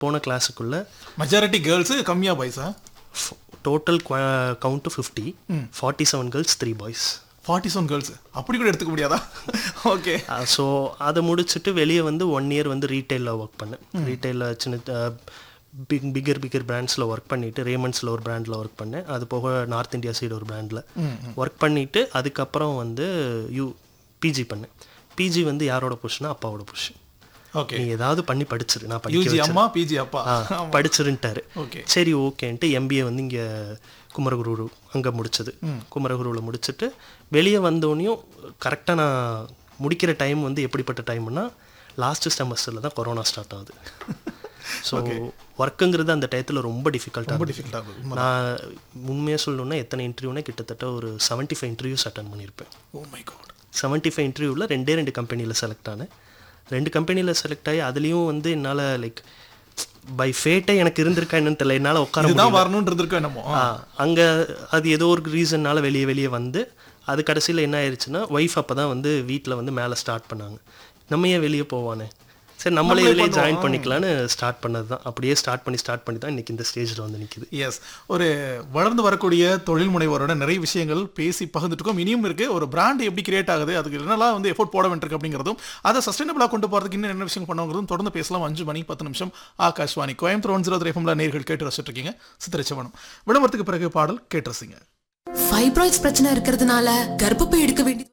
போன கிளாஸுக்குள்ளே majority girls கம்மியாக பாய்ஸா? Total count 50, 47 girls 3 boys. 47 girls அப்படி கூட எடுத்துக்க முடியாதா? ஓகே. ஸோ அதை முடிச்சுட்டு வெளியே வந்து 1 இயர் வந்து ரீட்டெயிலில் ஒர்க் பண்ணேன். ரீட்டெயிலில் சின்ன பிகர் பிராண்ட்ஸில் ஒர்க் பண்ணிவிட்டு ரேமண்ட்ஸில் ஒரு பிராண்டில் ஒர்க் பண்ணேன். அது போக நார்த் இந்தியா சைடு ஒரு பிராண்டில் ஒர்க் பண்ணிவிட்டு அதுக்கப்புறம் வந்து பிஜி பண்ணேன். பிஜி வந்து யாரோட புஷ்னா அப்பாவோட புஷ். ஓகே. நீ ஏதாவது பண்ணி படிச்சிரு, நான் யூஜி அம்மா பிஜி அப்பா படிச்சிருன்ட்டாரு. ஓகே. சரி ஓகேன்ட்டு எம்பிஏ வந்து இங்கே குமரகுரு அங்கே முடிச்சது. குமரகுருவில் முடிச்சுட்டு வெளியே வந்தோடனையும் கரெக்டாக நான் முடிக்கிற டைம் வந்து எப்படிப்பட்ட டைம்னா லாஸ்ட்டு செமஸ்டரில் தான் கொரோனா ஸ்டார்ட் ஆகுது. ஸோ ஒர்க்குங்கிறது அந்த டயத்தில் ரொம்ப டிஃபிகல்ட்டாக நான் உண்மையாக சொல்லணுன்னா எத்தனை இன்டர்வியூனா கிட்டத்தட்ட ஒரு 75 இன்டர்வியூஸ் அட்டன் பண்ணியிருப்பேன். Oh my God. 75 இன்டர்வியூவில் 2 கம்பெனியில் செலக்ட் ஆனேன். 2 கம்பெனியில் செலக்ட் ஆகி அதுலேயும் வந்து என்னால் லைக் பை ஃபேட்டே எனக்கு இருந்திருக்கா என்னன்னு தெரியல, என்னால் உட்கார வரணுன்றது என்னமோ அங்கே அது ஏதோ ஒரு ரீசன்னால் வெளியே வந்து அது கடைசியில் என்ன ஆயிடுச்சுன்னா ஒய்ஃப் அப்போ தான் வந்து வீட்டில் வந்து மேலே ஸ்டார்ட் பண்ணாங்க. நம்ம ஏன் வெளியே போவானே, சரி நம்மளே இதுலேயே ஜாயின் பண்ணிக்கலான்னு ஸ்டார்ட் பண்ணது தான். அப்படியே ஸ்டார்ட் பண்ணி தான் இன்றைக்கி இந்த ஸ்டேஜில் வந்து நிற்கிது. எஸ், ஒரு வளர்ந்து வரக்கூடிய தொழில் முனைவோரோட நிறைய விஷயங்கள் பேசி பகிர்ந்துட்டுருக்கோம். இனியும் இருக்குது ஒரு பிராண்ட் எப்படி கிரியேட் ஆகுது, அதுக்கு என்னெல்லாம் வந்து எஃபோர்ட் போட வேண்டியிருக்கு அப்படிங்கிறதும் அதை சஸ்டைனபிளாக கொண்டு போகிறதுக்கு இன்னும் என்ன விஷயம் பண்ணுங்கிறதும் தொடர்ந்து பேசலாம். 5 மணி 10 நிமிஷம் ஆகாஷ்வாணி கோயம்புத்தூர் 103 FM நேர்கள் கேட்டு ரசிச்சுட்டு இருக்கீங்க. சித்திரச்சவனம் விளம்பரத்துக்கு பிறகு பாடல் கேட்டு ரசிங்க. ஃபைப்ராய்ட்ஸ் பிரச்சனை இருக்கிறதுனால கர்ப்பப்பை எடுக்க வேண்டியது